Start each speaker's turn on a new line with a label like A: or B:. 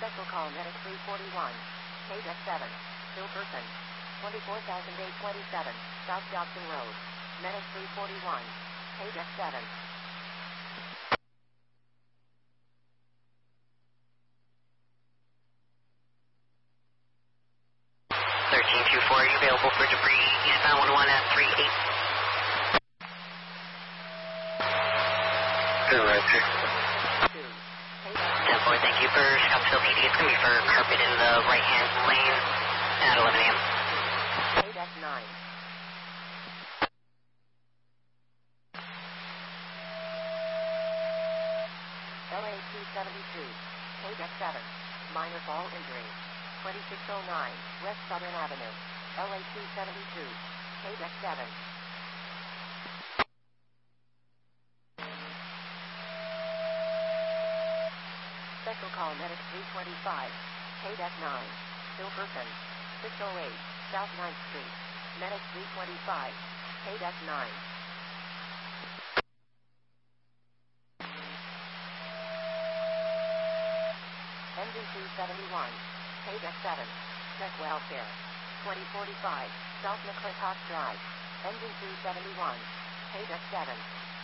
A: Special call medic 341. KDEC 7. Silverton. 24,827. South Dobson Road. Medic 341. KDEC 7.
B: 1324, are you available for debris eastbound 11 at 38?
C: Good, Roger.
B: 10-4, thank you for Scottsdale PD. It's going to be for carpet in the right-hand lane at 11 a.m.
A: KDEC 9. LA 272. KDEC 7. Minor fall injury. 2609 West Southern Avenue. LA 272. KDEC 7. Special call medic 325. KDEC 9. Silverton. 608 South 9th Street. Medic 325. KDEC 9. Engine 271. KDEC 7. Check welfare. 2045 South McClintock Drive. Engine 271. KDEC 7.